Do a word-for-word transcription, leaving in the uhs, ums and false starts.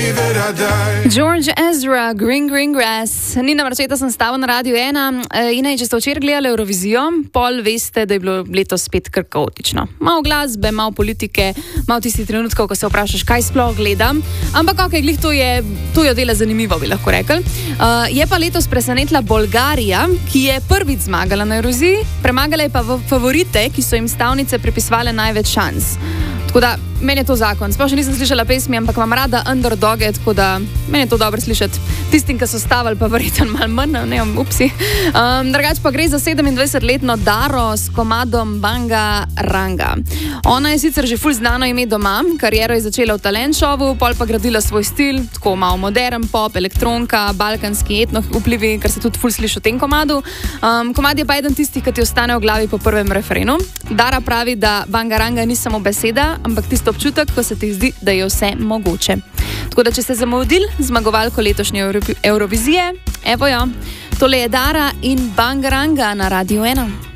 George Ezra, Green Green Grass. Nina Marčeta sem stava na Radiu ena. Ina, če ste včeraj gledali Eurovizijo, pol veste, da je bilo letos spet kar kaotično. Malo glasbe, malo politike, malo tistih trenutkov, ko se vprašaš, kaj sploh gledam. Ampak ok, glih to je, to je dela zanimivo, bi lahko rekli. Uh, je pa letos presenetila Bolgarija, ki je prvič zmagala na Euroviziji, premagala je pa favorite, ki so jim stavnice pripisovale največ šans. Tako da, meni je to zakon. Sploh še nisem slišala pesmi, ampak imam rada underdoge, tako da meni je to dobro slišati. Tistim, ki so stavili, pa verjetno malo manj, ne vem, upsi. Um, drugač pa gre za sedemindvajsetletno Daro s komadom Banga Ranga. Ona je sicer že ful znano ime doma, kariero je začela v talent showu, pol pa gradila svoj stil, tako malo modern pop, elektronka, balkanski etno vplivi, kar se tudi ful sliši v tem komadu. Um, komad je pa eden tistih, ki ti ostane v glavi po prvem refrenu. Dara pravi, da Banga Ranga ni samo beseda, ampak tisto občutek, ko se ti zdi, da je vse mogoče. Tako da, če ste zamudili zmagovalko letošnje Euro- Eurovizije, evo jo, tole je Dara in Banga Ranga na Radiu ena.